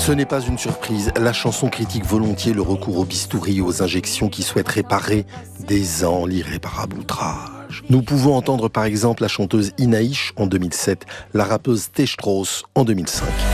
Ce n'est pas une surprise, la chanson critique volontiers le recours au bistouri et aux injections qui souhaitent réparer des ans l'irréparable outrage. Nous pouvons entendre par exemple la chanteuse Inaïch en 2007, la rappeuse T. Strauss en 2005.